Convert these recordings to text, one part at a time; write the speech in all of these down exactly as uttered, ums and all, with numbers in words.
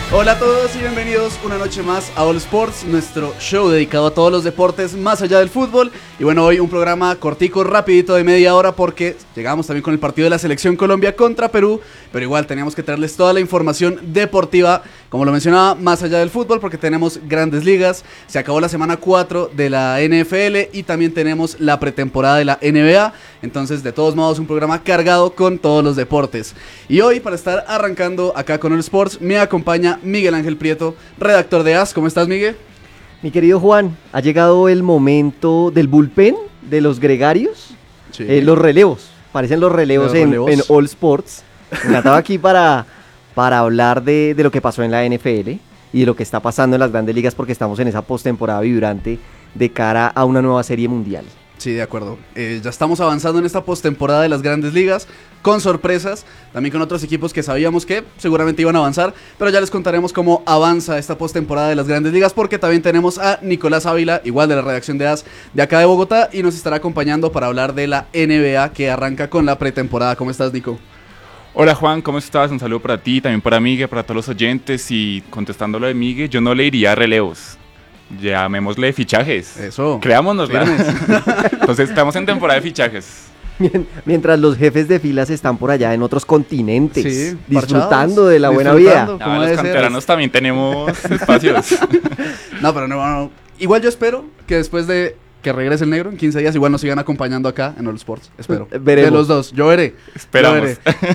Hola a todos y bienvenidos una noche más a All Sports, nuestro show dedicado a todos los deportes más allá del fútbol. Y bueno, hoy un programa cortico, rapidito de media hora porque llegamos también con el partido de la Selección Colombia contra Perú, pero igual teníamos que traerles toda la información deportiva, como lo mencionaba, más allá del fútbol porque tenemos grandes ligas. Se acabó la semana cuatro de la N F L y también tenemos la pretemporada de la N B A. Entonces, de todos modos, un programa cargado con todos los deportes. Y hoy, para estar arrancando acá con All Sports, me acompaña Miguel Ángel Prieto, redactor de A S. ¿Cómo estás, Miguel? Mi querido Juan, ha llegado el momento del bullpen, de los gregarios, sí. eh, los relevos, parecen los relevos, los en, relevos. en All Sports. Me encantaba aquí para, para hablar de, de lo que pasó en la N F L y de lo que está pasando en las grandes ligas porque estamos en esa postemporada vibrante de cara a una nueva serie mundial. Sí, de acuerdo. Eh, ya estamos avanzando en esta postemporada de las grandes ligas, con sorpresas, también con otros equipos que sabíamos que seguramente iban a avanzar, pero ya les contaremos cómo avanza esta postemporada de las grandes ligas, porque también tenemos a Nicolás Ávila, igual de la redacción de A S de acá de Bogotá, y nos estará acompañando para hablar de la N B A que arranca con la pretemporada. ¿Cómo estás, Nico? Hola Juan, ¿cómo estás? Un saludo para ti, también para Miguel, para todos los oyentes, y contestando lo de Miguel, yo no le iría relevos. Llamémosle fichajes. Eso. Creámonosla. Entonces estamos en temporada de fichajes. Mientras los jefes de filas están por allá en otros continentes, sí, disfrutando parchados, de la buena vida. No, los canteranos también tenemos espacios. No, pero no, no. Igual yo espero que después de que regrese el negro en quince días, igual nos sigan acompañando acá en All Sports. Espero. Veremos. De los dos. Yo veré. Esperamos. Yo veré.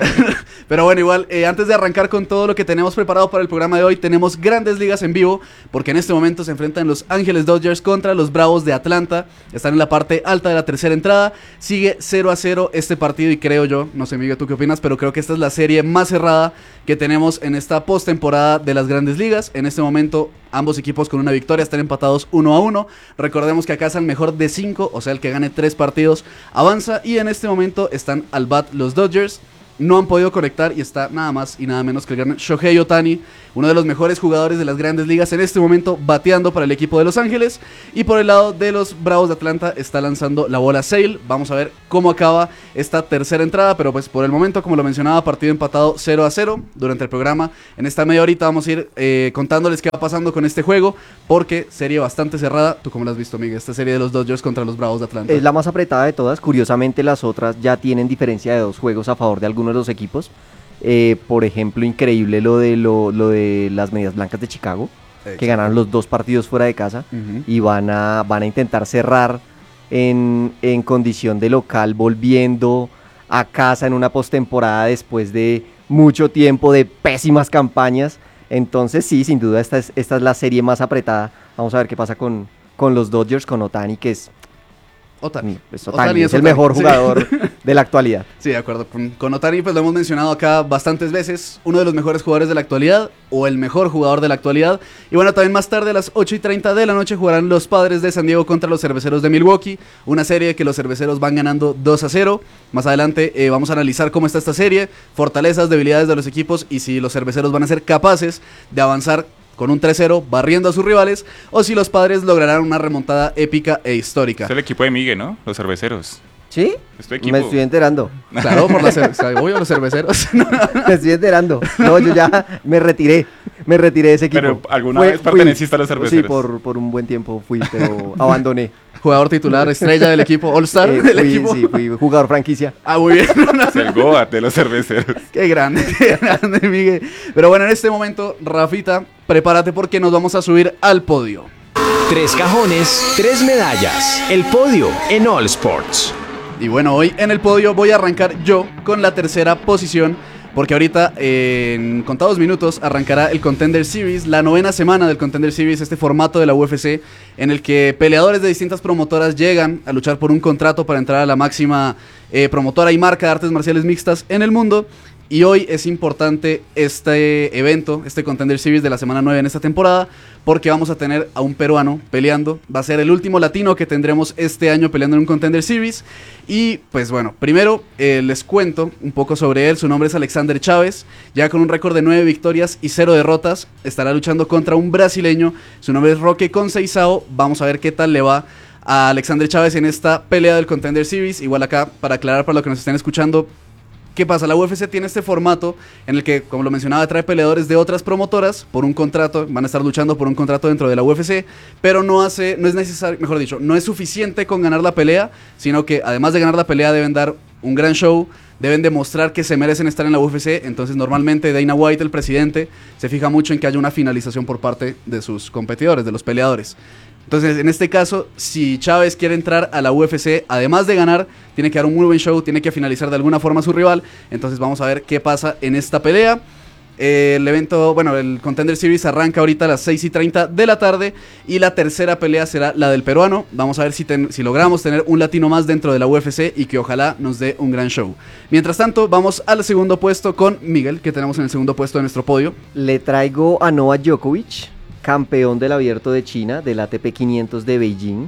Pero bueno, igual, eh, antes de arrancar con todo lo que tenemos preparado para el programa de hoy, tenemos grandes ligas en vivo, porque en este momento se enfrentan los Ángeles Dodgers contra los Bravos de Atlanta. Están en la parte alta de la tercera entrada. Sigue cero a cero este partido y creo yo, no sé, Miguel, ¿tú qué opinas? Pero creo que esta es la serie más cerrada que tenemos en esta postemporada de las grandes ligas. En este momento, ambos equipos con una victoria están empatados uno a uno. Recordemos que acá es el mejor de cinco, o sea, el que gane tres partidos avanza. Y en este momento están al bat los Dodgers. No han podido conectar y está nada más y nada menos que el gran Shohei Ohtani, uno de los mejores jugadores de las grandes ligas en este momento, bateando para el equipo de Los Ángeles. Y por el lado de los Bravos de Atlanta está lanzando la bola Sale. Vamos a ver cómo acaba esta tercera entrada, pero pues por el momento, como lo mencionaba, partido empatado cero a cero. Durante el programa, en esta media horita vamos a ir eh, contándoles qué va pasando con este juego, porque serie bastante cerrada. ¿Tú cómo la has visto, Miguel? Esta serie de los Dodgers contra los Bravos de Atlanta. Es la más apretada de todas. Curiosamente, las otras ya tienen diferencia de dos juegos a favor de algunos de los equipos. Eh, por ejemplo, increíble lo de lo, lo de las Medias Blancas de Chicago. Exacto. Que ganaron los dos partidos fuera de casa. Uh-huh. Y van a, van a intentar cerrar en, en condición de local, volviendo a casa en una postemporada después de mucho tiempo de pésimas campañas. Entonces sí, sin duda esta es, esta es la serie más apretada. Vamos a ver qué pasa con, con los Dodgers, con Ohtani, que es Ohtani. Pues Ohtani, Ohtani es, es el Ohtani, mejor jugador sí. de la actualidad. Sí, de acuerdo. Con, con Ohtani pues lo hemos mencionado acá bastantes veces. Uno de los mejores jugadores de la actualidad, o el mejor jugador de la actualidad. Y bueno, también más tarde a las ocho y treinta de la noche jugarán los Padres de San Diego contra los Cerveceros de Milwaukee. Una serie que los Cerveceros van ganando dos a cero. Más adelante eh, vamos a analizar cómo está esta serie, fortalezas, debilidades de los equipos y si los Cerveceros van a ser capaces de avanzar con un tres cero, barriendo a sus rivales, o si los Padres lograrán una remontada épica e histórica. Es el equipo de Miguel, ¿no? Los Cerveceros. ¿Sí? Es tu equipo. Me estoy enterando. Claro, por la cer- obvio, los Cerveceros. Me estoy enterando. No, yo ya me retiré. Me retiré de ese equipo. Pero alguna Fue, vez perteneciste fui, a los Cerveceros. Sí, por, por un buen tiempo fui, pero abandoné. Jugador titular, estrella del equipo, All-Star eh, del fui, equipo. Sí, fui jugador franquicia. Ah, muy bien. Es el Goat de los Cerveceros. Qué grande, qué grande, Miguel. Pero bueno, en este momento, Rafita, prepárate porque nos vamos a subir al podio. Tres cajones, tres medallas. El podio en All Sports. Y bueno, hoy en el podio voy a arrancar yo con la tercera posición, porque ahorita eh, en contados minutos arrancará el Contender Series, la novena semana del Contender Series, este formato de la U F C en el que peleadores de distintas promotoras llegan a luchar por un contrato para entrar a la máxima eh, promotora y marca de artes marciales mixtas en el mundo. Y hoy es importante este evento, este Contender Series de la semana nueve en esta temporada, porque vamos a tener a un peruano peleando. Va a ser el último latino que tendremos este año peleando en un Contender Series. Y pues bueno, primero eh, les cuento un poco sobre él. Su nombre es Alexander Chávez, ya con un récord de nueve victorias y cero derrotas. Estará luchando contra un brasileño, su nombre es Roque Conceição. Vamos a ver qué tal le va a Alexander Chávez en esta pelea del Contender Series. Igual acá, para aclarar para los que nos estén escuchando, ¿Qué pasa? La U F C tiene este formato en el que, como lo mencionaba, trae peleadores de otras promotoras por un contrato, van a estar luchando por un contrato dentro de la U F C, pero no hace, no es necesario, mejor dicho, no es suficiente con ganar la pelea, sino que además de ganar la pelea deben dar un gran show, deben demostrar que se merecen estar en la U F C. Entonces normalmente Dana White, el presidente, se fija mucho en que haya una finalización por parte de sus competidores, de los peleadores. Entonces, en este caso, si Chávez quiere entrar a la U F C, además de ganar, tiene que dar un muy buen show, tiene que finalizar de alguna forma a su rival. Entonces vamos a ver qué pasa en esta pelea. Eh, el evento, bueno, el Contender Series arranca ahorita a las seis y treinta de la tarde y la tercera pelea será la del peruano. Vamos a ver si, ten, si logramos tener un latino más dentro de la U F C y que ojalá nos dé un gran show. Mientras tanto, vamos al segundo puesto con Miguel, que tenemos en el segundo puesto de nuestro podio. Le traigo a Novak Djokovic, campeón del Abierto de China, del A T P quinientos de Beijing.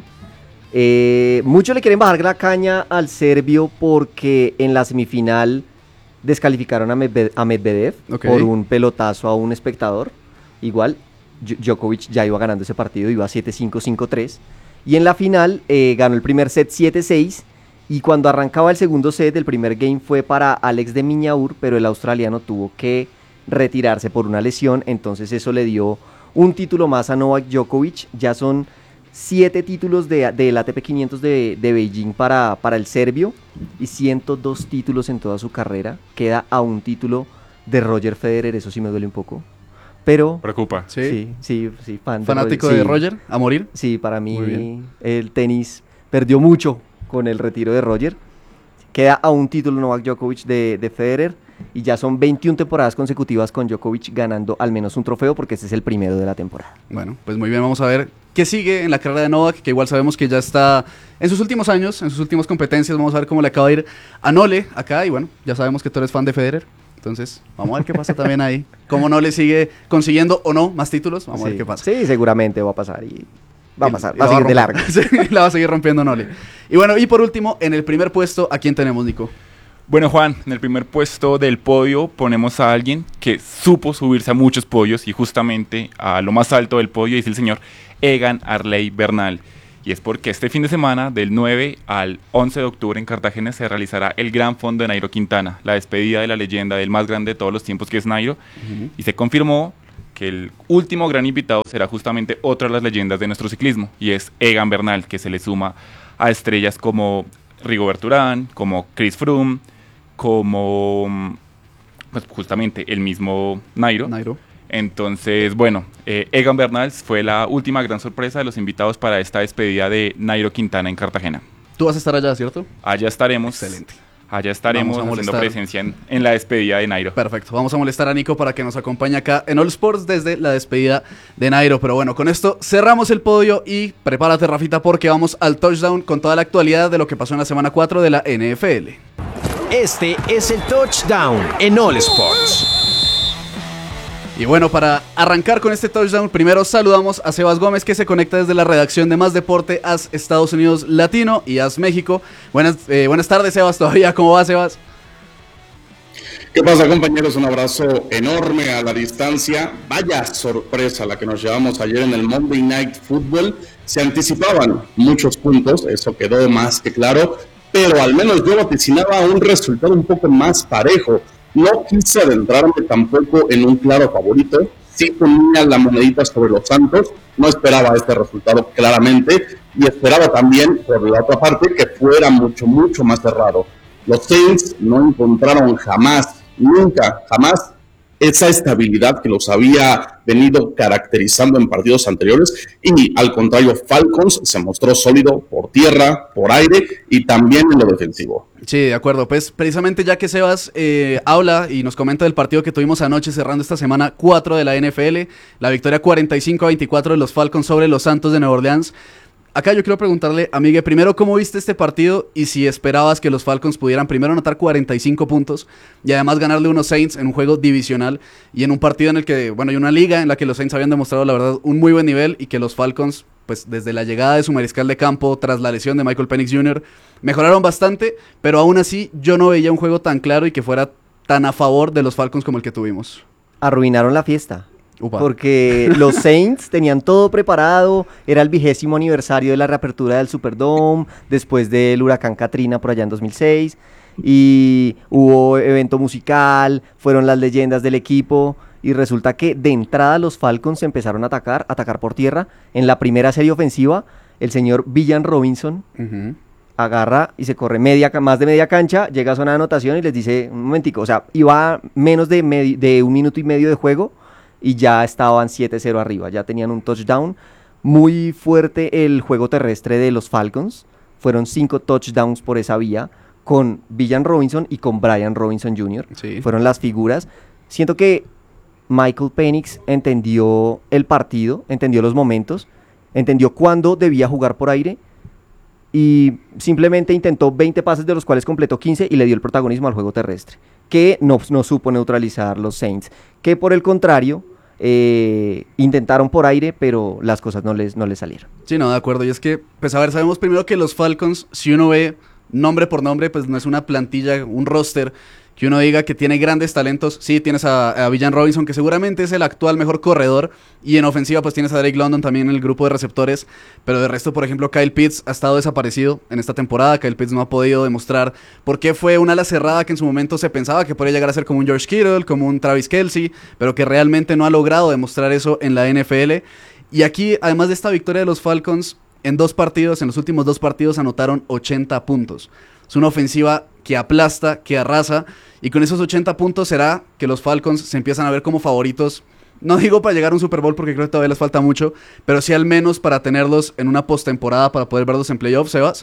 Eh, muchos le quieren bajar la caña al serbio porque en la semifinal descalificaron a, Medved- a Medvedev okay. por un pelotazo a un espectador. Igual, Djokovic ya iba ganando ese partido, iba siete cinco, cinco tres. Y en la final eh, ganó el primer set siete seis. Y cuando arrancaba el segundo set, el primer game fue para Alex de Minaur, pero el australiano tuvo que retirarse por una lesión. Entonces eso le dio un título más a Novak Djokovic. Ya son siete títulos de, del A T P quinientos de, de Beijing para, para el serbio y ciento dos títulos en toda su carrera. Queda a un título de Roger Federer, eso sí me duele un poco. Pero... Preocupa. Sí, sí, sí, sí fan ¿Fanático de, de Roger, Roger? ¿A morir? Sí, para mí el tenis perdió mucho con el retiro de Roger. Queda a un título Novak Djokovic de, de Federer. Y ya son veintiuna temporadas consecutivas con Djokovic ganando al menos un trofeo, porque este es el primero de la temporada. Bueno, pues muy bien, vamos a ver qué sigue en la carrera de Novak, que igual sabemos que ya está en sus últimos años, en sus últimas competencias. Vamos a ver cómo le acaba de ir a Nole acá. Y bueno, ya sabemos que tú eres fan de Federer. Entonces, vamos a ver qué pasa también ahí. Cómo Nole sigue consiguiendo o no más títulos. Vamos sí, a ver qué pasa. Sí, seguramente va a pasar y... Va a pasar, va a seguir de largo. Sí, la va a seguir rompiendo Nole. Y bueno, y por último, en el primer puesto, ¿a quién tenemos, Nico? Bueno, Juan, en el primer puesto del podio ponemos a alguien que supo subirse a muchos podios y justamente a lo más alto del podio es el señor Egan Arley Bernal. Y es porque este fin de semana, del nueve al once de octubre en Cartagena, se realizará el Gran Fondo de Nairo Quintana, la despedida de la leyenda del más grande de todos los tiempos, que es Nairo. Uh-huh. Y se confirmó que el último gran invitado será justamente otra de las leyendas de nuestro ciclismo, y es Egan Bernal, que se le suma a estrellas como Rigoberto Urán, como Chris Froome, como pues justamente el mismo Nairo. Nairo. Entonces, bueno, eh, Egan Bernal fue la última gran sorpresa de los invitados para esta despedida de Nairo Quintana en Cartagena. Tú vas a estar allá, ¿cierto? Allá estaremos. Excelente. Allá estaremos haciendo presencia en, en la despedida de Nairo. Perfecto, vamos a molestar a Nico para que nos acompañe acá en All Sports desde la despedida de Nairo. Pero bueno, con esto cerramos el podio y prepárate, Rafita, porque vamos al touchdown con toda la actualidad de lo que pasó en la semana cuatro de la N F L. Este es el touchdown en All Sports. Y bueno, para arrancar con este touchdown, primero saludamos a Sebas Gómez, que se conecta desde la redacción de Más Deporte, A S Estados Unidos Latino y A S México. Buenas, eh, buenas tardes, Sebas, todavía. ¿Cómo va, Sebas? ¿Qué pasa, compañeros? Un abrazo enorme a la distancia. Vaya sorpresa la que nos llevamos ayer en el Monday Night Football. Se anticipaban muchos puntos, eso quedó más que claro, pero al menos yo vaticinaba un resultado un poco más parejo. No quise adentrarme tampoco en un claro favorito. Sí ponía la monedita sobre los Santos. No esperaba este resultado claramente. Y esperaba también, por la otra parte, que fuera mucho, mucho más cerrado. Los Saints no encontraron jamás, nunca, jamás, esa estabilidad que los había venido caracterizando en partidos anteriores. Y al contrario, Falcons se mostró sólido por tierra, por aire y también en lo defensivo. Sí, de acuerdo. Pues precisamente ya que Sebas eh, habla y nos comenta del partido que tuvimos anoche cerrando esta semana cuatro de la N F L, la victoria cuarenta y cinco a veinticuatro de los Falcons sobre los Santos de Nueva Orleans. Acá yo quiero preguntarle a Miguel, primero, ¿cómo viste este partido? Y si esperabas que los Falcons pudieran primero anotar cuarenta y cinco puntos y además ganarle unos Saints en un juego divisional y en un partido en el que, bueno, hay una liga en la que los Saints habían demostrado, la verdad, un muy buen nivel y que los Falcons, pues desde la llegada de su mariscal de campo tras la lesión de Michael Penix junior, mejoraron bastante, pero aún así yo no veía un juego tan claro y que fuera tan a favor de los Falcons como el que tuvimos. Arruinaron la fiesta. Upa. Porque los Saints tenían todo preparado, era el vigésimo aniversario de la reapertura del Superdome, después del huracán Katrina por allá en dos mil seis, y hubo evento musical, fueron las leyendas del equipo, y resulta que de entrada los Falcons empezaron a atacar, atacar por tierra. En la primera serie ofensiva, el señor Villan Robinson uh-huh. agarra y se corre media, más de media cancha, llega a zona de anotación y les dice, un momentico, o sea, iba menos de, medi- de un minuto y medio de juego y ya estaban siete cero arriba, ya tenían un touchdown. Muy fuerte el juego terrestre de los Falcons, fueron cinco touchdowns por esa vía, con Villan Robinson y con Brian Robinson junior Sí. Fueron las figuras. Siento que Michael Penix entendió el partido, entendió los momentos, entendió cuándo debía jugar por aire y simplemente intentó veinte pases, de los cuales completó quince y le dio el protagonismo al juego terrestre, que no, no supo neutralizar los Saints, que por el contrario eh, intentaron por aire, pero las cosas no les, no les salieron. Sí, no, de acuerdo, y es que, pues a ver, sabemos primero que los Falcons, si uno ve nombre por nombre, pues no es una plantilla, un roster que uno diga que tiene grandes talentos. Sí, tienes a, a Villan Robinson, que seguramente es el actual mejor corredor, y en ofensiva pues tienes a Drake London también en el grupo de receptores, pero de resto, por ejemplo, Kyle Pitts ha estado desaparecido en esta temporada. Kyle Pitts no ha podido demostrar por qué fue una ala cerrada que en su momento se pensaba que podía llegar a ser como un George Kittle, como un Travis Kelce, pero que realmente no ha logrado demostrar eso en la N F L. Y aquí, además de esta victoria de los Falcons, en dos partidos, en los últimos dos partidos anotaron ochenta puntos. Es una ofensiva que aplasta, que arrasa, y con esos ochenta puntos será que los Falcons se empiezan a ver como favoritos. No digo para llegar a un Super Bowl porque creo que todavía les falta mucho, pero sí al menos para tenerlos en una postemporada, para poder verlos en playoffs, Sebas.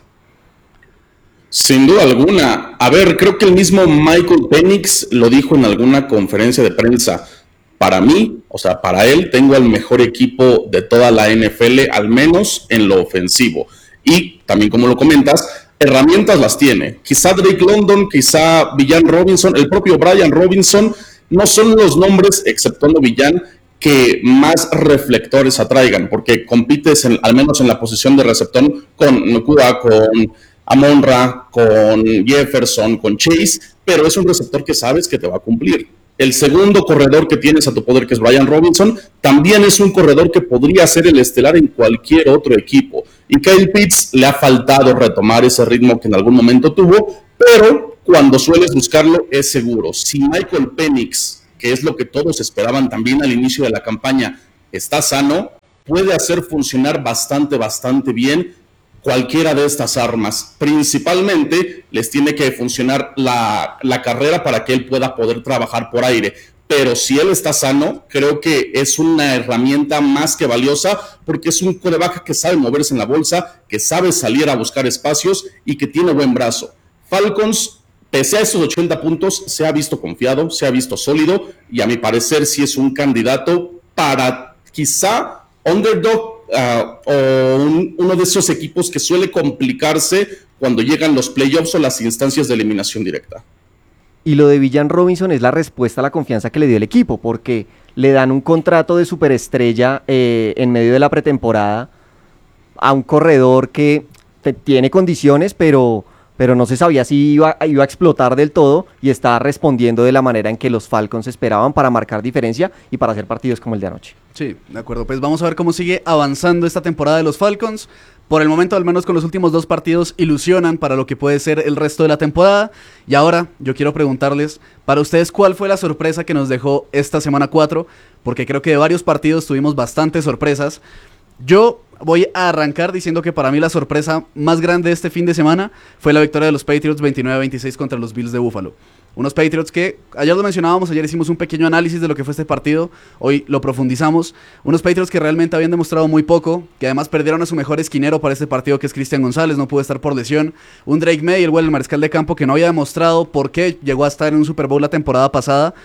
Sin duda alguna. A ver, creo que el mismo Michael Penix lo dijo en alguna conferencia de prensa. Para mí, o sea, para él, tengo el mejor equipo de toda la N F L, al menos en lo ofensivo. Y también, como lo comentas, herramientas las tiene. Quizá Drake London, quizá Villan Robinson, el propio Brian Robinson, no son los nombres, exceptuando Villan, que más reflectores atraigan, porque compites en, al menos en la posición de receptor con Nacua, con Amon-Ra, con Jefferson, con Chase, pero es un receptor que sabes que te va a cumplir. El segundo corredor que tienes a tu poder, que es Brian Robinson, también es un corredor que podría ser el estelar en cualquier otro equipo. Y Kyle Pitts le ha faltado retomar ese ritmo que en algún momento tuvo, pero cuando sueles buscarlo es seguro. Si Michael Penix, que es lo que todos esperaban también al inicio de la campaña, está sano, puede hacer funcionar bastante, bastante bien cualquiera de estas armas. Principalmente les tiene que funcionar la, la carrera para que él pueda poder trabajar por aire. Pero si él está sano, creo que es una herramienta más que valiosa, porque es un quarterback que sabe moverse en la bolsa, que sabe salir a buscar espacios y que tiene buen brazo. Falcons, pese a esos ochenta puntos, se ha visto confiado, se ha visto sólido, y a mi parecer sí es un candidato para quizá underdog, Uh, o un, uno de esos equipos que suele complicarse cuando llegan los playoffs o las instancias de eliminación directa. Y lo de Villan Robinson es la respuesta a la confianza que le dio el equipo, porque le dan un contrato de superestrella eh, en medio de la pretemporada a un corredor que te, tiene condiciones, pero, pero no se sabía si iba, iba a explotar del todo, y está respondiendo de la manera en que los Falcons esperaban para marcar diferencia y para hacer partidos como el de anoche. Sí, de acuerdo, pues vamos a ver cómo sigue avanzando esta temporada de los Falcons. Por el momento, al menos con los últimos dos partidos, ilusionan para lo que puede ser el resto de la temporada. Y ahora, yo quiero preguntarles, para ustedes, ¿cuál fue la sorpresa que nos dejó esta semana cuatro? Porque creo que de varios partidos tuvimos bastantes sorpresas. Yo voy a arrancar diciendo que para mí la sorpresa más grande de este fin de semana fue la victoria de los Patriots veintinueve a veintiséis contra los Bills de Buffalo. Unos Patriots que, ayer lo mencionábamos, ayer hicimos un pequeño análisis de lo que fue este partido, hoy lo profundizamos. Unos Patriots que realmente habían demostrado muy poco, que además perdieron a su mejor esquinero para este partido, que es Christian González, no pudo estar por lesión. Un Drake May, el buen mariscal de campo, que no había demostrado por qué llegó a estar en un Super Bowl la temporada pasada.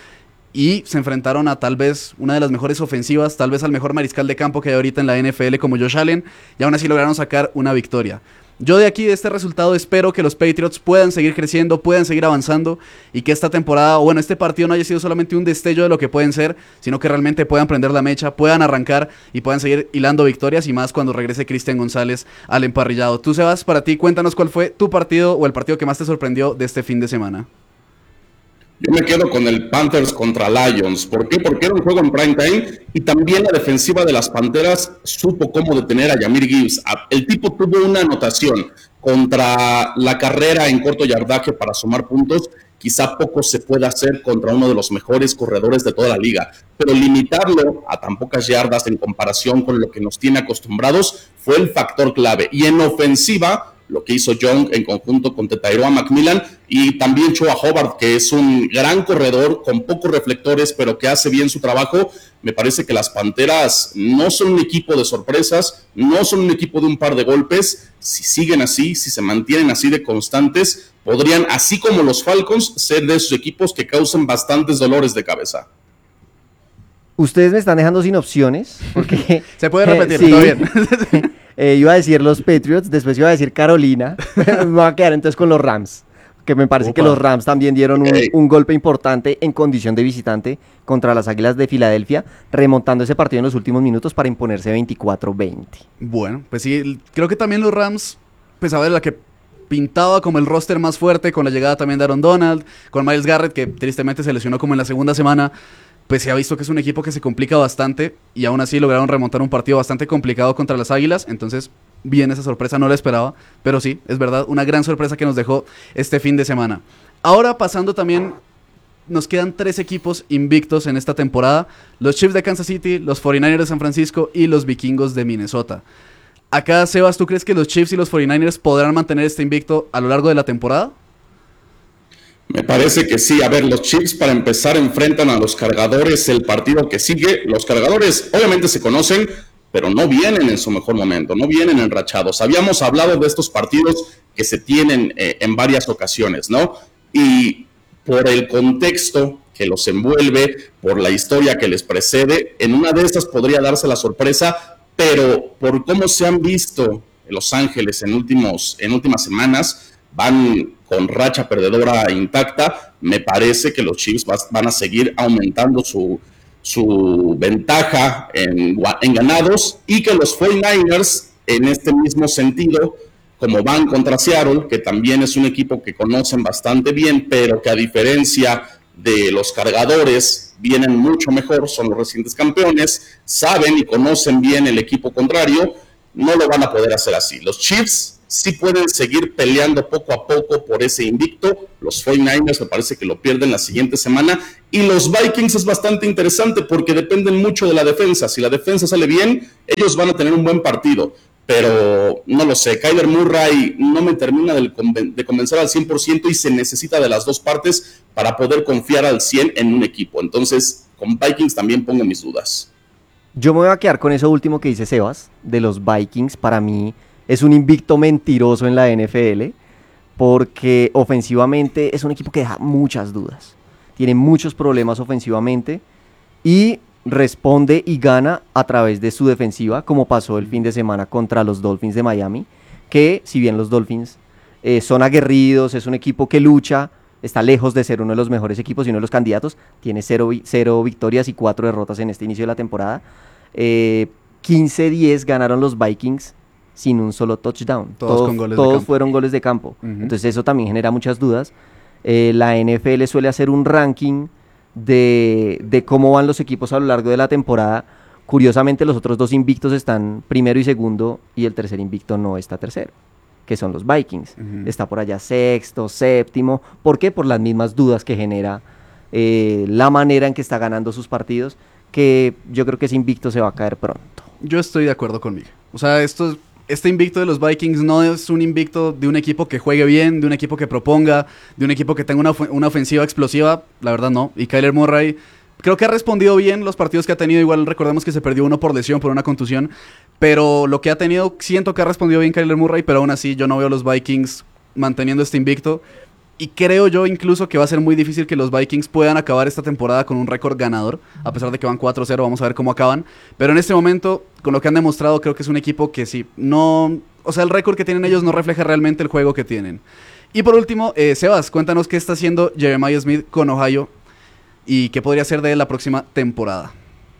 Y se enfrentaron a tal vez una de las mejores ofensivas, tal vez al mejor mariscal de campo que hay ahorita en la N F L como Josh Allen, y aún así lograron sacar una victoria. Yo de aquí, de este resultado, espero que los Patriots puedan seguir creciendo, puedan seguir avanzando, y que esta temporada, o bueno, este partido no haya sido solamente un destello de lo que pueden ser, sino que realmente puedan prender la mecha, puedan arrancar y puedan seguir hilando victorias, y más cuando regrese Christian González al emparrillado. Tú, Sebas, para ti, cuéntanos cuál fue tu partido o el partido que más te sorprendió de este fin de semana. Yo me quedo con el Panthers contra Lions. ¿Por qué? Porque era un juego en prime time y también la defensiva de las Panteras supo cómo detener a Jahmyr Gibbs. El tipo tuvo una anotación, contra la carrera en corto yardaje para sumar puntos, quizá poco se pueda hacer contra uno de los mejores corredores de toda la liga, pero limitarlo a tan pocas yardas en comparación con lo que nos tiene acostumbrados fue el factor clave. Y en ofensiva, lo que hizo Young en conjunto con Tetairoa Macmillan y también Choa Hobart, que es un gran corredor con pocos reflectores, pero que hace bien su trabajo. Me parece que las Panteras no son un equipo de sorpresas, no son un equipo de un par de golpes. Si siguen así, si se mantienen así de constantes, podrían, así como los Falcons, ser de esos equipos que causan bastantes dolores de cabeza. Ustedes me están dejando sin opciones, porque... Se puede repetir, eh, sí. todo bien. eh, iba a decir los Patriots, después iba a decir Carolina, me voy a quedar entonces con los Rams, que me parece Opa. que los Rams también dieron un, un golpe importante en condición de visitante contra las Águilas de Filadelfia, remontando ese partido en los últimos minutos para imponerse veinticuatro veinte. Bueno, pues sí, creo que también los Rams, pues a ver, la que pintaba como el roster más fuerte, con la llegada también de Aaron Donald, con Myles Garrett, que tristemente se lesionó como en la segunda semana, pues se ha visto que es un equipo que se complica bastante y aún así lograron remontar un partido bastante complicado contra las Águilas. Entonces, bien, esa sorpresa no la esperaba, pero sí, es verdad, una gran sorpresa que nos dejó este fin de semana. Ahora pasando también, nos quedan tres equipos invictos en esta temporada: los Chiefs de Kansas City, los cuarenta y nueve ers de San Francisco y los Vikingos de Minnesota. Acá, Sebas, ¿tú crees que los Chiefs y los cuarenta y nueve ers podrán mantener este invicto a lo largo de la temporada? Me parece que sí. A ver, los Chiefs para empezar enfrentan a los Cargadores el partido que sigue. Los Cargadores obviamente se conocen, pero no vienen en su mejor momento, no vienen enrachados. Habíamos hablado de estos partidos que se tienen eh, en varias ocasiones, ¿no? Y por el contexto que los envuelve, por la historia que les precede, en una de estas podría darse la sorpresa, pero por cómo se han visto en Los Ángeles en, últimos, en últimas semanas, van con racha perdedora intacta, me parece que los Chiefs van a seguir aumentando su, su ventaja en, en ganados, y que los cuarenta y nueve ers, en este mismo sentido, como van contra Seattle, que también es un equipo que conocen bastante bien, pero que a diferencia de los Cargadores vienen mucho mejor, son los recientes campeones, saben y conocen bien el equipo contrario, no lo van a poder hacer así. Los Chiefs sí pueden seguir peleando poco a poco por ese invicto. Los cuarenta y nueve ers me parece que lo pierden la siguiente semana. Y los Vikings es bastante interesante porque dependen mucho de la defensa. Si la defensa sale bien, ellos van a tener un buen partido. Pero no lo sé, Kyler Murray no me termina de, conven- de convencer al cien por ciento y se necesita de las dos partes para poder confiar al cien en un equipo. Entonces, con Vikings también pongo mis dudas. Yo me voy a quedar con eso último que dice Sebas, de los Vikings. Para mí es un invicto mentiroso en la N F L, porque ofensivamente es un equipo que deja muchas dudas. Tiene muchos problemas ofensivamente y responde y gana a través de su defensiva, como pasó el fin de semana contra los Dolphins de Miami, que si bien los Dolphins eh, son aguerridos, es un equipo que lucha, está lejos de ser uno de los mejores equipos y uno de los candidatos, tiene cero, cero victorias y cuatro derrotas en este inicio de la temporada. Eh, quince diez ganaron los Vikings sin un solo touchdown. Todos, todos, con goles todos de campo. fueron goles de campo. Uh-huh. Entonces eso también genera muchas dudas. Eh, la N F L suele hacer un ranking de, de cómo van los equipos a lo largo de la temporada. Curiosamente, los otros dos invictos están primero y segundo, y el tercer invicto no está tercero, que son los Vikings. Uh-huh. Está por allá sexto, séptimo. ¿Por qué? Por las mismas dudas que genera eh, la manera en que está ganando sus partidos, que yo creo que ese invicto se va a caer pronto. Yo estoy de acuerdo conmigo. O sea, esto es... Este invicto de los Vikings no es un invicto de un equipo que juegue bien, de un equipo que proponga, de un equipo que tenga una, una ofensiva explosiva. La verdad no. Y Kyler Murray creo que ha respondido bien los partidos que ha tenido. Igual recordemos que se perdió uno por lesión, por una contusión. Pero lo que ha tenido, siento que ha respondido bien Kyler Murray. Pero aún así yo no veo a los Vikings manteniendo este invicto. Y creo yo incluso que va a ser muy difícil que los Vikings puedan acabar esta temporada con un récord ganador, a pesar de que van cuatro cero, vamos a ver cómo acaban. Pero en este momento, con lo que han demostrado, creo que es un equipo que sí, no... O sea, el récord que tienen ellos no refleja realmente el juego que tienen. Y por último, eh, Sebas, cuéntanos qué está haciendo Jeremiah Smith con Ohio y qué podría ser de él la próxima temporada.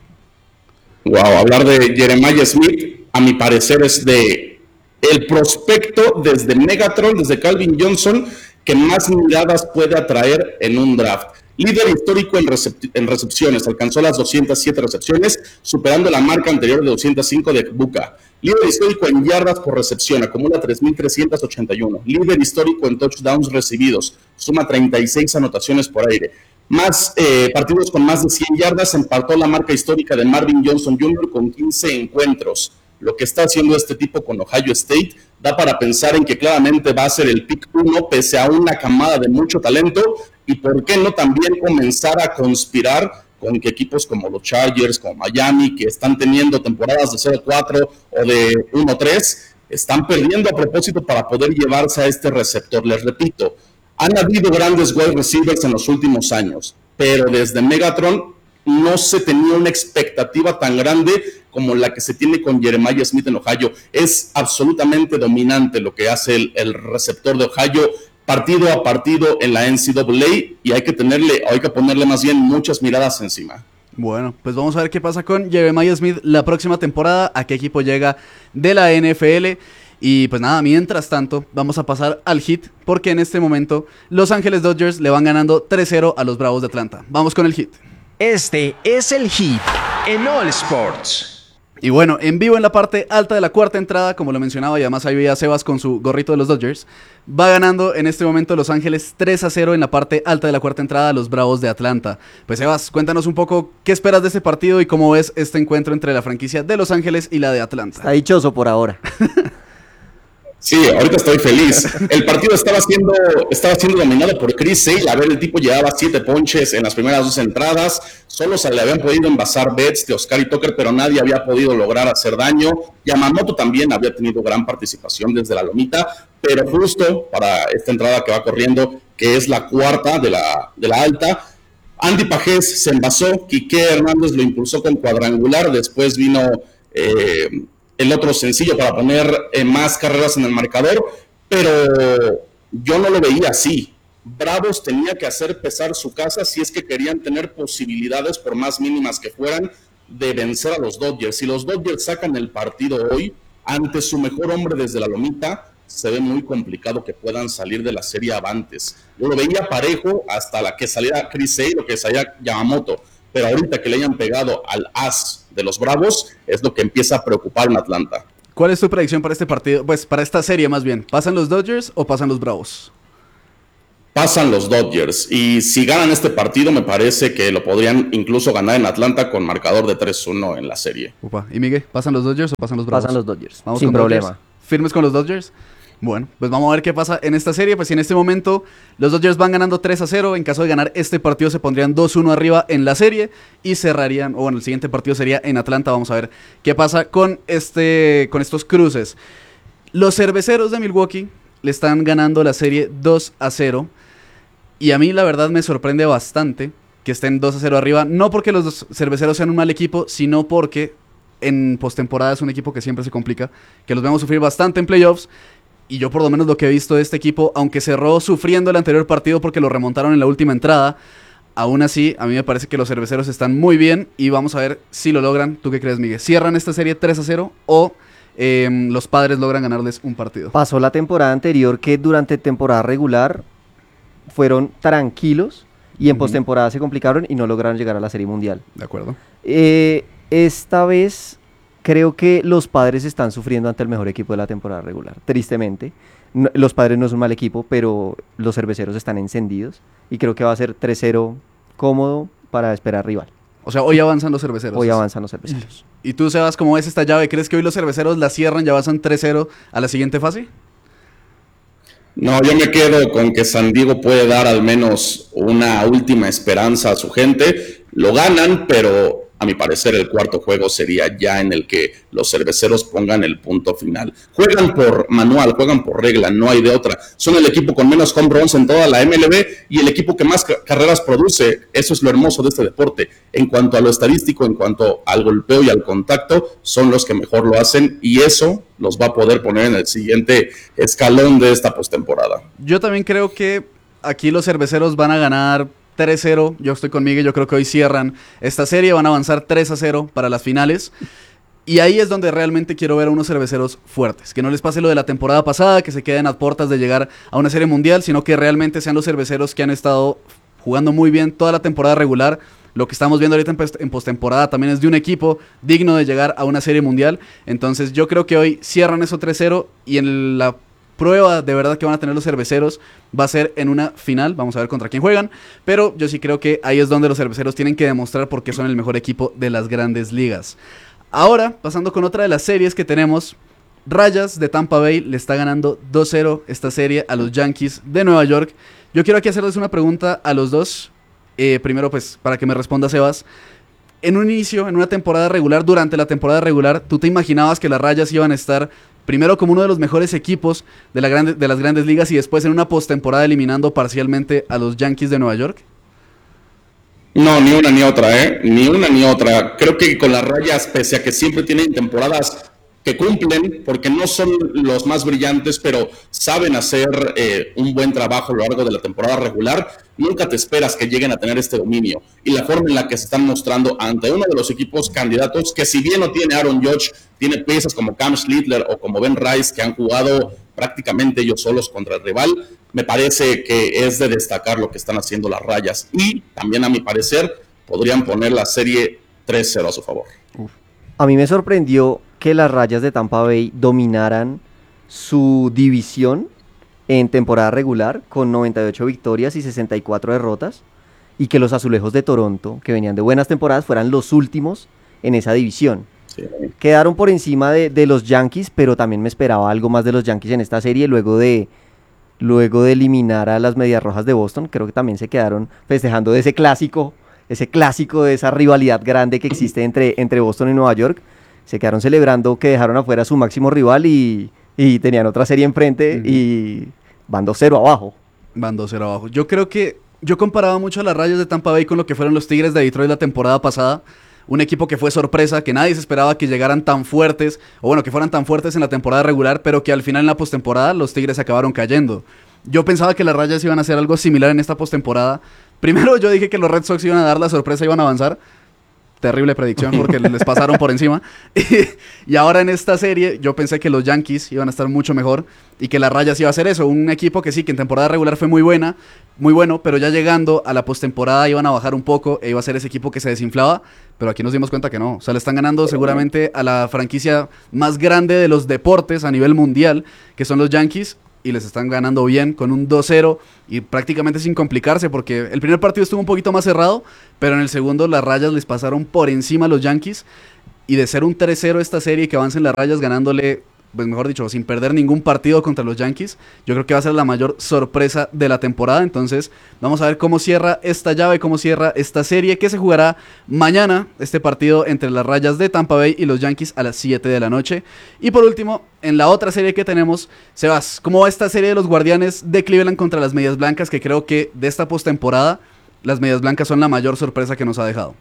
Wow, hablar de Jeremiah Smith, a mi parecer, es de el prospecto desde Megatron, desde Calvin Johnson, que más miradas puede atraer en un draft. Líder histórico en, recep- en recepciones, alcanzó las doscientas siete recepciones, superando la marca anterior de doscientos cinco de Buca. Líder histórico en yardas por recepción, acumula tres mil trescientos ochenta y uno. Líder histórico en touchdowns recibidos, suma treinta y seis anotaciones por aire. Más eh, partidos con más de cien yardas, empató la marca histórica de Marvin Johnson junior con quince encuentros. Lo que está haciendo este tipo con Ohio State da para pensar en que claramente va a ser el pick uno, pese a una camada de mucho talento, y por qué no también comenzar a conspirar con que equipos como los Chargers, como Miami, que están teniendo temporadas de cero cuatro o de uno tres, están perdiendo a propósito para poder llevarse a este receptor. Les repito, han habido grandes wide receivers en los últimos años, pero desde Megatron no se tenía una expectativa tan grande como la que se tiene con Jeremiah Smith en Ohio. Es absolutamente dominante lo que hace el, el receptor de Ohio partido a partido en la N C double A, y hay que tenerle, hay que ponerle más bien muchas miradas encima. Bueno, pues vamos a ver qué pasa con Jeremiah Smith la próxima temporada, a qué equipo llega de la N F L. Y pues nada, mientras tanto, vamos a pasar al hit, porque en este momento Los Ángeles Dodgers le van ganando tres cero a los Bravos de Atlanta. Vamos con el hit. Este es el hit en All Sports. Y bueno, en vivo en la parte alta de la cuarta entrada, como lo mencionaba, y además ahí veía a Sebas con su gorrito de los Dodgers, va ganando en este momento Los Ángeles tres a cero en la parte alta de la cuarta entrada a los Bravos de Atlanta. Pues Sebas, cuéntanos un poco qué esperas de este partido y cómo ves este encuentro entre la franquicia de Los Ángeles y la de Atlanta. Está dichoso por ahora. Sí, ahorita estoy feliz. El partido estaba siendo, estaba siendo dominado por Chris Sale. A ver, el tipo llevaba siete ponches en las primeras dos entradas. Solo se le habían podido envasar bets de Oscar y Tucker, pero nadie había podido lograr hacer daño. Yamamoto también había tenido gran participación desde la lomita, pero justo para esta entrada que va corriendo, que es la cuarta de la, de la alta, Andy Pajés se envasó, Quique Hernández lo impulsó con cuadrangular, después vino eh, el otro sencillo para poner eh, más carreras en el marcador, pero yo no lo veía así. Bravos tenía que hacer pesar su casa si es que querían tener posibilidades, por más mínimas que fueran, de vencer a los Dodgers. Si los Dodgers sacan el partido hoy, ante su mejor hombre desde la lomita, se ve muy complicado que puedan salir de la serie avantes. Yo lo veía parejo hasta la que saliera Chris Sale o que saliera Yamamoto, pero ahorita que le hayan pegado al as de los Bravos es lo que empieza a preocupar en Atlanta. ¿Cuál es tu predicción para este partido? Pues para esta serie más bien. ¿Pasan los Dodgers o pasan los Bravos? Pasan los Dodgers, y si ganan este partido me parece que lo podrían incluso ganar en Atlanta con marcador de tres uno en la serie. Upa. ¿Y Miguel? ¿Pasan los Dodgers o pasan los Bravos? Pasan los Dodgers, Vamos sin con problema. Dodgers. ¿Firmes con los Dodgers? Bueno, pues vamos a ver qué pasa en esta serie. Pues si en este momento los Dodgers van ganando tres a cero, en caso de ganar este partido se pondrían dos uno arriba en la serie y cerrarían, o bueno, el siguiente partido sería en Atlanta. Vamos a ver qué pasa con, este, con estos cruces. Los Cerveceros de Milwaukee le están ganando la serie dos a cero. Y a mí la verdad me sorprende bastante que estén dos a cero arriba, no porque los Cerveceros sean un mal equipo, sino porque en postemporada es un equipo que siempre se complica, que los vemos sufrir bastante en playoffs, y yo por lo menos lo que he visto de este equipo, aunque cerró sufriendo el anterior partido porque lo remontaron en la última entrada, aún así a mí me parece que los Cerveceros están muy bien, y vamos a ver si lo logran. ¿Tú qué crees, Miguel? ¿Cierran esta serie tres a cero o eh, los Padres logran ganarles un partido? Pasó la temporada anterior que durante temporada regular fueron tranquilos y en uh-huh. postemporada se complicaron y no lograron llegar a la Serie Mundial. De acuerdo. Eh, esta vez creo que los Padres están sufriendo ante el mejor equipo de la temporada regular, tristemente. No, los Padres no es un mal equipo, pero los Cerveceros están encendidos y creo que va a ser tres cero cómodo para esperar rival. O sea, hoy avanzan los Cerveceros. Hoy avanzan los Cerveceros. ¿Y tú, Sebas, cómo ves esta llave? ¿Crees que hoy los Cerveceros la cierran y avanzan tres cero a la siguiente fase? No, yo me quedo con que San Diego puede dar al menos una última esperanza a su gente. Lo ganan, pero a mi parecer el cuarto juego sería ya en el que los Cerveceros pongan el punto final. Juegan por manual, juegan por regla, no hay de otra. Son el equipo con menos home runs en toda la M L B y el equipo que más ca- carreras produce. Eso es lo hermoso de este deporte. En cuanto a lo estadístico, en cuanto al golpeo y al contacto, son los que mejor lo hacen, y eso los va a poder poner en el siguiente escalón de esta postemporada. Yo también creo que aquí los Cerveceros van a ganar tres cero, yo estoy con Miguel, yo creo que hoy cierran esta serie, van a avanzar tres a cero para las finales, y ahí es donde realmente quiero ver a unos Cerveceros fuertes, que no les pase lo de la temporada pasada, que se queden a puertas de llegar a una serie mundial, sino que realmente sean los Cerveceros que han estado jugando muy bien toda la temporada regular. Lo que estamos viendo ahorita en, post- en postemporada también es de un equipo digno de llegar a una serie mundial. Entonces yo creo que hoy cierran eso tres cero y en la prueba de verdad que van a tener los cerveceros va a ser en una final. Vamos a ver contra quién juegan, pero yo sí creo que ahí es donde los cerveceros tienen que demostrar por qué son el mejor equipo de las grandes ligas. Ahora, pasando con otra de las series que tenemos, Rayas de Tampa Bay le está ganando dos cero esta serie a los Yankees de Nueva York. Yo quiero aquí hacerles una pregunta a los dos. Eh, primero, pues, para que me responda Sebas. En un inicio, en una temporada regular, durante la temporada regular, ¿tú te imaginabas que las Rayas iban a estar primero como uno de los mejores equipos de, la grande, de las grandes ligas y después en una postemporada eliminando parcialmente a los Yankees de Nueva York? No, ni una ni otra, ¿eh? Ni una ni otra. Creo que con las Rayas, pese a que siempre tienen temporadas que cumplen, porque no son los más brillantes, pero saben hacer eh, un buen trabajo a lo largo de la temporada regular, nunca te esperas que lleguen a tener este dominio. Y la forma en la que se están mostrando ante uno de los equipos candidatos, que si bien no tiene Aaron Judge, tiene piezas como Cam Schlittler o como Ben Rice, que han jugado prácticamente ellos solos contra el rival, me parece que es de destacar lo que están haciendo las Rayas. Y también, a mi parecer, podrían poner la serie tres cero a su favor. Uf. A mí me sorprendió que las Rayas de Tampa Bay dominaran su división en temporada regular con noventa y ocho victorias y sesenta y cuatro derrotas, y que los Azulejos de Toronto, que venían de buenas temporadas, fueran los últimos en esa división. Sí. Quedaron por encima de, de los Yankees, pero también me esperaba algo más de los Yankees en esta serie luego de, luego de eliminar a las Medias Rojas de Boston. Creo que también se quedaron festejando de ese clásico, ese clásico de esa rivalidad grande que existe entre, entre Boston y Nueva York. Se quedaron celebrando que dejaron afuera a su máximo rival y, y tenían otra serie enfrente, uh-huh. Y van dos cero abajo. Van dos cero abajo. Yo creo que yo comparaba mucho a las Rayas de Tampa Bay con lo que fueron los Tigres de Detroit la temporada pasada. Un equipo que fue sorpresa, que nadie se esperaba que llegaran tan fuertes, o bueno, que fueran tan fuertes en la temporada regular, pero que al final en la postemporada los Tigres se acabaron cayendo. Yo pensaba que las Rayas iban a hacer algo similar en esta postemporada. Primero yo dije que los Red Sox iban a dar la sorpresa y iban a avanzar. Terrible predicción porque les pasaron por encima. Y, y ahora en esta serie yo pensé que los Yankees iban a estar mucho mejor y que las Rayas iba a hacer eso. Un equipo que sí, que en temporada regular fue muy buena, muy bueno, pero ya llegando a la postemporada iban a bajar un poco e iba a ser ese equipo que se desinflaba. Pero aquí nos dimos cuenta que no. O sea, le están ganando seguramente a la franquicia más grande de los deportes a nivel mundial, que son los Yankees. Y les están ganando bien con un dos cero y prácticamente sin complicarse, porque el primer partido estuvo un poquito más cerrado, pero en el segundo las Rayas les pasaron por encima a los Yankees, y de ser un tres cero esta serie que avancen las Rayas ganándole, pues mejor dicho, sin perder ningún partido contra los Yankees, yo creo que va a ser la mayor sorpresa de la temporada. Entonces vamos a ver cómo cierra esta llave, cómo cierra esta serie, que se jugará mañana, este partido entre las Rayas de Tampa Bay y los Yankees a las siete de la noche. Y por último, en la otra serie que tenemos, Sebas, ¿cómo va esta serie de los Guardianes de Cleveland contra las Medias Blancas? Que creo que de esta postemporada las Medias Blancas son la mayor sorpresa que nos ha dejado.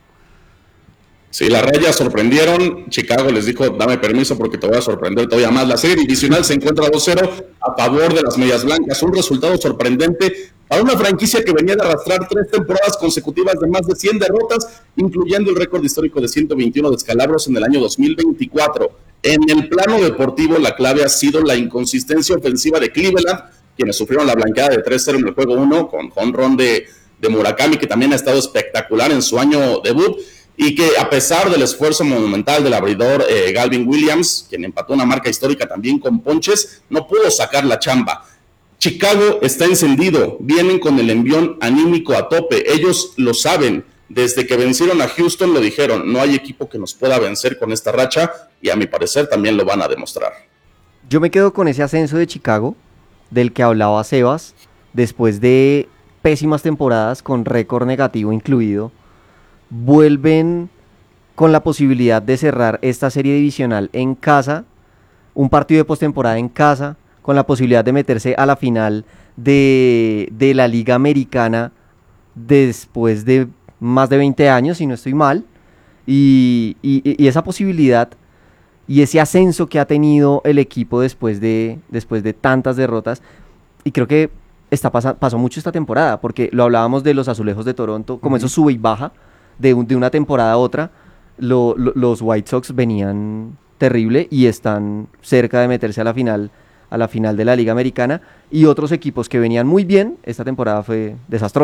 Sí, las Rayas sorprendieron. Chicago les dijo, dame permiso porque te voy a sorprender todavía más. La serie divisional se encuentra dos cero a favor de las Medias Blancas. Un resultado sorprendente para una franquicia que venía de arrastrar tres temporadas consecutivas de más de cien derrotas, incluyendo el récord histórico de ciento veintiuno descalabros en el año dos mil veinticuatro. En el plano deportivo, la clave ha sido la inconsistencia ofensiva de Cleveland, quienes sufrieron la blanqueada de tres cero en el juego uno, con jonrón de, de Murakami, que también ha estado espectacular en su año debut. Y que a pesar del esfuerzo monumental del abridor eh, Galvin Williams, quien empató una marca histórica también con ponches, no pudo sacar la chamba. Chicago está encendido, vienen con el envión anímico a tope, ellos lo saben, desde que vencieron a Houston lo dijeron, no hay equipo que nos pueda vencer con esta racha, y a mi parecer también lo van a demostrar. Yo me quedo con ese ascenso de Chicago, del que hablaba Sebas, después de pésimas temporadas con récord negativo incluido. Vuelven con la posibilidad de cerrar esta serie divisional en casa, un partido de postemporada en casa, con la posibilidad de meterse a la final de, de la Liga Americana después de más de veinte años, si no estoy mal, y, y, y esa posibilidad y ese ascenso que ha tenido el equipo después de, después de tantas derrotas, y creo que está pasa, pasó mucho esta temporada, porque lo hablábamos de los Azulejos de Toronto, como uh-huh. eso sube y baja, De, un, de una temporada a otra, lo, lo, los White Sox venían terrible y están cerca de meterse a la final a la final de la Liga Americana, y otros equipos que venían muy bien, esta temporada fue desastrosa.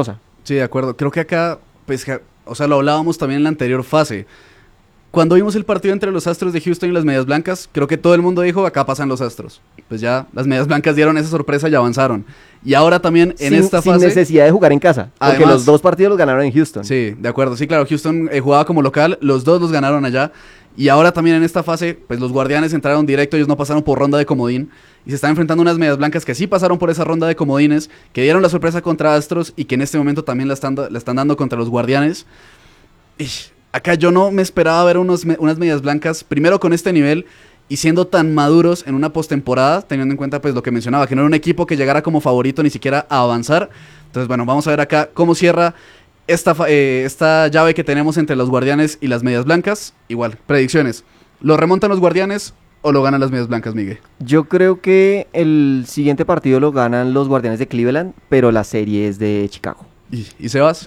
Sí, de acuerdo. Creo que acá, pues, o sea, lo hablábamos también en la anterior fase. Cuando vimos el partido entre los Astros de Houston y las Medias Blancas, creo que todo el mundo dijo, acá pasan los Astros. Pues ya las Medias Blancas dieron esa sorpresa y avanzaron. Y ahora también en sin, esta fase... Sin necesidad de jugar en casa, porque además, los dos partidos los ganaron en Houston. Sí, de acuerdo. Sí, claro, Houston eh, jugaba como local, los dos los ganaron allá. Y ahora también en esta fase, pues los Guardianes entraron directo, ellos no pasaron por ronda de comodín. Y se están enfrentando unas Medias Blancas que sí pasaron por esa ronda de comodines, que dieron la sorpresa contra Astros y que en este momento también la están, la están dando contra los Guardianes. Y acá yo no me esperaba ver unos, unas Medias Blancas, primero con este nivel y siendo tan maduros en una postemporada, teniendo en cuenta pues lo que mencionaba, que no era un equipo que llegara como favorito ni siquiera a avanzar. Entonces bueno, vamos a ver acá cómo cierra esta, eh, esta llave que tenemos entre los Guardianes y las Medias Blancas. Igual, predicciones. ¿Lo remontan los Guardianes o lo ganan las Medias Blancas, Miguel? Yo creo que el siguiente partido lo ganan los Guardianes de Cleveland, pero la serie es de Chicago. ¿Y, y Sebas?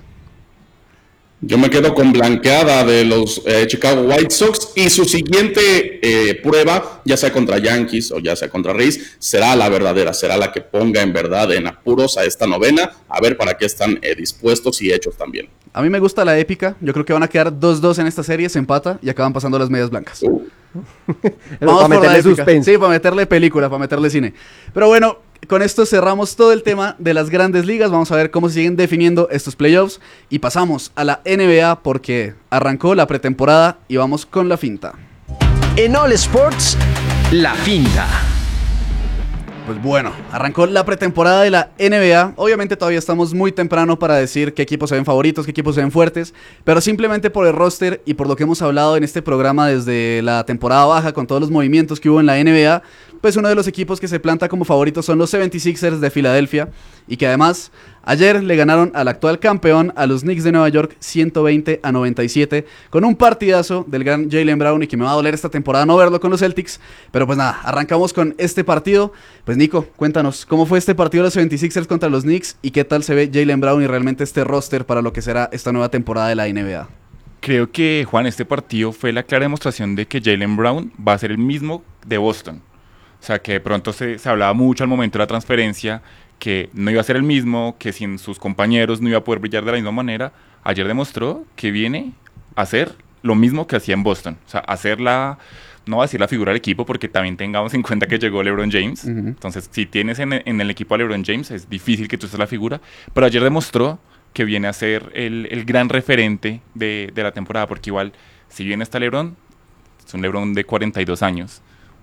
Yo me quedo con blanqueada de los eh, Chicago White Sox y su siguiente eh, prueba, ya sea contra Yankees o ya sea contra Rays, será la verdadera, será la que ponga en verdad en apuros a esta novena, a ver para qué están eh, dispuestos y hechos también. A mí me gusta la épica, yo creo que van a quedar dos dos en esta serie, se empata y acaban pasando las Medias Blancas. Uh. Vamos para meterle suspense. Sí, para meterle película, para meterle cine. Pero bueno, con esto cerramos todo el tema de las grandes ligas. Vamos a ver cómo se siguen definiendo estos playoffs. Y pasamos a la N B A porque arrancó la pretemporada y vamos con la finta. En All Sports, la finta. Pues bueno, arrancó la pretemporada de la N B A. Obviamente todavía estamos muy temprano para decir qué equipos se ven favoritos, qué equipos se ven fuertes, pero simplemente por el roster y por lo que hemos hablado en este programa desde la temporada baja con todos los movimientos que hubo en la N B A, pues uno de los equipos que se planta como favoritos son los setenta y seis ers de Filadelfia y que además ayer le ganaron al actual campeón, a los Knicks de Nueva York, ciento veinte a noventa y siete, con un partidazo del gran Jaylen Brown y que me va a doler esta temporada no verlo con los Celtics, pero pues nada, arrancamos con este partido. Pues Nico, cuéntanos, ¿cómo fue este partido de los setenta y seis ers contra los Knicks y qué tal se ve Jaylen Brown y realmente este roster para lo que será esta nueva temporada de la N B A? Creo que, Juan, este partido fue la clara demostración de que Jaylen Brown va a ser el mismo de Boston. O sea, que de pronto se, se hablaba mucho al momento de la transferencia que no iba a ser el mismo, que sin sus compañeros no iba a poder brillar de la misma manera. Ayer demostró que viene a hacer lo mismo que hacía en Boston. O sea, hacer la, no voy a decir la figura del equipo, porque también tengamos en cuenta que llegó LeBron James. Uh-huh. Entonces, si tienes en, en el equipo a LeBron James, es difícil que tú seas la figura. Pero ayer demostró que viene a ser el, el gran referente de, de la temporada, porque igual, si bien está LeBron, es un LeBron de cuarenta y dos años.